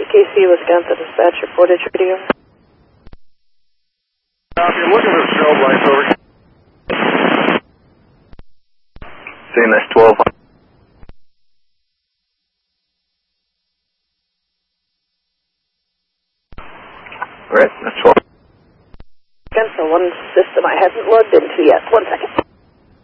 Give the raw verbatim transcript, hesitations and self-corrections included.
K C Wisconsin Dispatch reported radio. Uh, if you're looking for strobe lights, over. C N S twelve. Alright, that's twelve. Again, for one system I haven't logged into yet. One second.